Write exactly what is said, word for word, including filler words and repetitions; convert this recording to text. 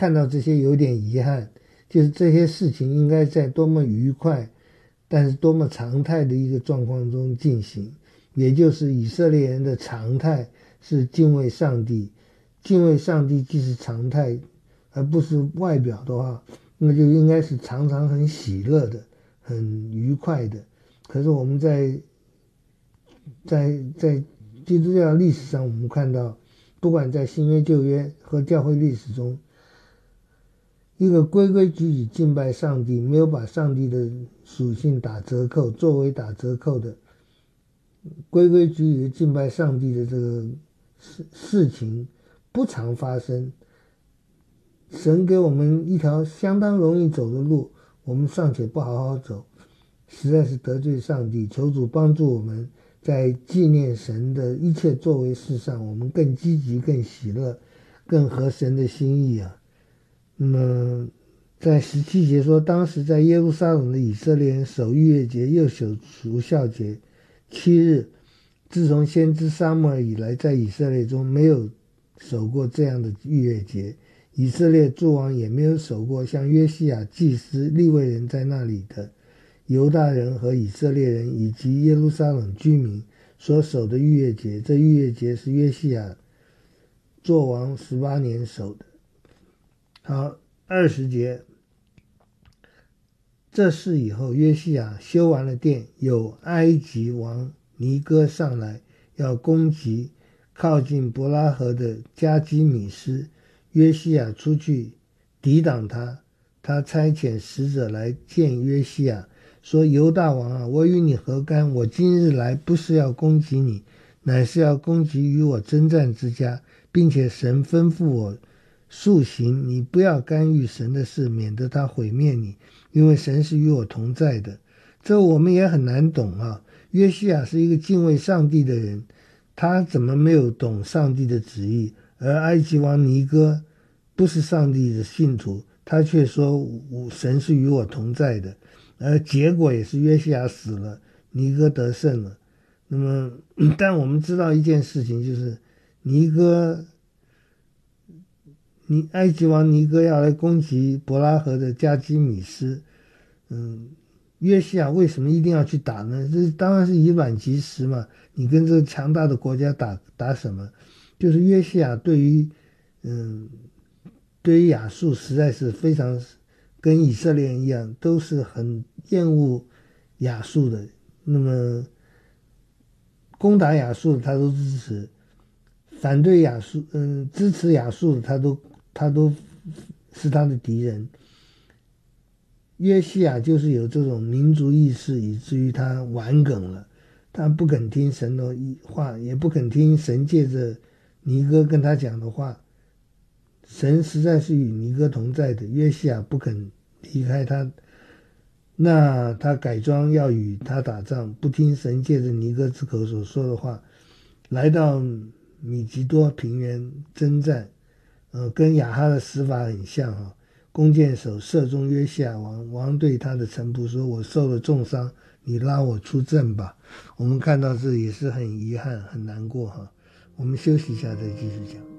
看到这些有点遗憾，就是这些事情应该在多么愉快但是多么常态的一个状况中进行，也就是以色列人的常态是敬畏上帝，敬畏上帝既是常态而不是外表的话，那就应该是常常很喜乐的，很愉快的。可是我们在在在基督教历史上，我们看到不管在新约旧约和教会历史中，一个规规矩矩敬拜上帝，没有把上帝的属性打折扣，作为打折扣的规规矩矩敬拜上帝的这个事事情不常发生。神给我们一条相当容易走的路，我们尚且不好好走，实在是得罪上帝。求主帮助我们在纪念神的一切作为事上，我们更积极、更喜乐、更合神的心意啊。那么在十七节说，当时在耶路撒冷的以色列人守逾越节又守除酵节七日，自从先知撒母耳以来，在以色列中没有守过这样的逾越节，以色列诸王也没有守过像约西亚祭司、利未人在那里的犹大人和以色列人以及耶路撒冷居民所守的逾越节。这逾越节是约西亚作王十八年守的。好，二十节，这事以后，约西亚修完了殿，有埃及王尼哥上来要攻击靠近伯拉河的加基米斯，约西亚出去抵挡他，他差遣使者来见约西亚，说：犹大王啊，我与你何干？我今日来不是要攻击你，乃是要攻击与我征战之家，并且神吩咐我速行，你不要干预神的事，免得他毁灭你，因为神是与我同在的。这我们也很难懂啊。约西亚是一个敬畏上帝的人，他怎么没有懂上帝的旨意？而埃及王尼哥不是上帝的信徒，他却说神是与我同在的，而结果也是约西亚死了，尼哥得胜了。那么但我们知道一件事情，就是尼哥尼埃及王尼哥要来攻击伯拉河的加基米斯，嗯，约西亚为什么一定要去打呢？这当然是以卵击石嘛，你跟这个强大的国家打打什么？就是约西亚对于嗯对于亚述实在是非常跟以色列人一样，都是很厌恶亚述的。那么攻打亚述的他都支持，反对亚述嗯支持亚述的他都他都是他的敌人。约西亚就是有这种民族意识，以至于他顽梗了，他不肯听神的话，也不肯听神借着尼哥跟他讲的话。神实在是与尼哥同在的，约西亚不肯离开他，那他改装要与他打仗，不听神借着尼哥之口所说的话，来到米吉多平原征战，呃，跟亚哈的死法很像哈、哦。弓箭手射中约西亚王，王对他的臣仆说：我受了重伤，你拉我出阵吧。我们看到这也是很遗憾很难过哈。我们休息一下再继续讲。